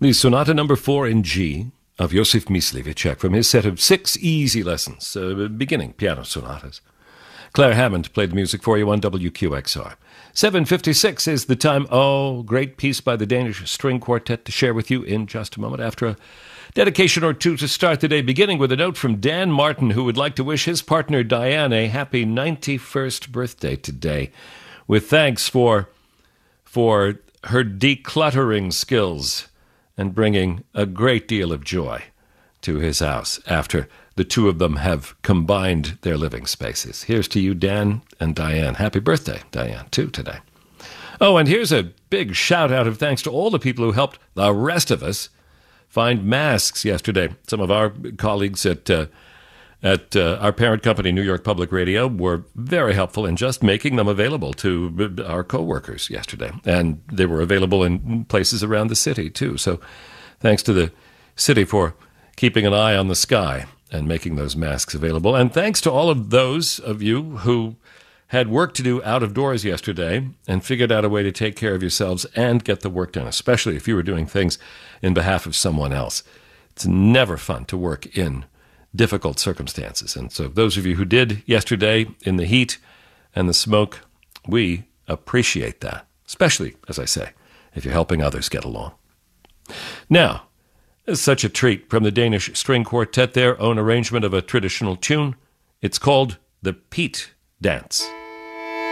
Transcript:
The Sonata Number 4 in G of Josef Myslivicek from his set of 6 easy lessons, beginning piano sonatas. Claire Hammond played the music for you on WQXR. 7:56 is the time. Oh, great piece by the Danish String Quartet to share with you in just a moment after a dedication or two to start the day, beginning with a note from Dan Martin, who would like to wish his partner Diane a happy 91st birthday today, with thanks for her decluttering skills and bringing a great deal of joy to his house after the two of them have combined their living spaces. Here's to you, Dan and Diane. Happy birthday, Diane, too, today. Oh, and here's a big shout-out of thanks to all the people who helped the rest of us find masks yesterday. Some of our colleagues at our parent company, New York Public Radio, were very helpful in just making them available to our coworkers yesterday. And they were available in places around the city, too. So thanks to the city for keeping an eye on the sky and making those masks available. And thanks to all of those of you who had work to do out of doors yesterday and figured out a way to take care of yourselves and get the work done, especially if you were doing things in behalf of someone else. It's never fun to work in difficult circumstances. And so those of you who did yesterday in the heat and the smoke, we appreciate that, especially, as I say, if you're helping others get along. Now, it's such a treat from the Danish String Quartet, their own arrangement of a traditional tune. It's called the Peat Dance.